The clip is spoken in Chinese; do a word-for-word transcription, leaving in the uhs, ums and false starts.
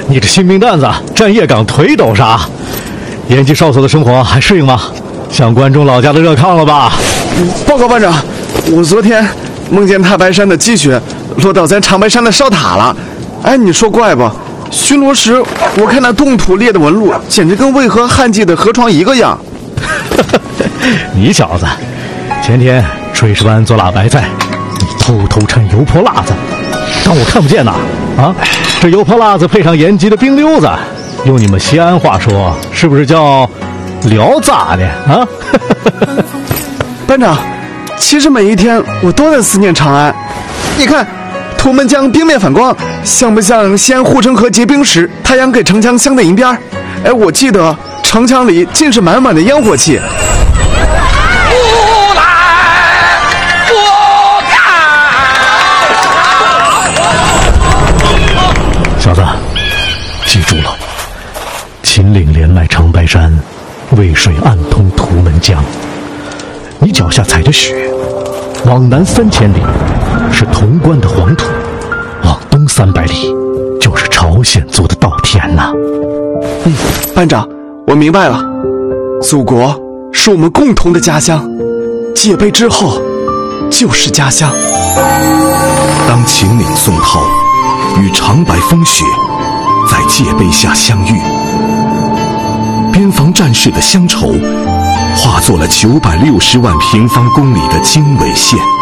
你这新兵蛋子，站夜岗腿抖啥？延吉哨所的生活还适应吗？像关中老家的热炕了吧？ 报告班长，我昨天梦见太白山的积雪落到咱长白山的哨塔了。哎，你说怪不？巡逻时我看那冻土裂的纹路，简直跟渭河旱季的河床一个样。 你小子，前天炊事班做辣白菜，你偷偷趁油泼辣子，当我看不见呐？啊，这油泼辣子配上延吉的冰溜子，用你们西安话说，是不是叫聊咋的啊？ 班长，其实每一天我都在思念长安。你看，图们江冰面反光，像不像西安护城河结冰时太阳给城墙镶的银边？哎，我记得城墙里尽是满满的烟火气。 不来不看。 小子，记住了，秦岭连麦长白山，渭水暗通图们江。你脚下踩着雪，往南三千里是潼关的黄土，往东三百里就是朝鲜族的稻田呐、啊。 嗯，班长，我明白了，祖国是我们共同的家乡，戒备之后就是家乡。 当秦岭宋涛与长白风雪在戒备下相遇，边防战士的乡愁化作了九百六十万平方公里的经纬线。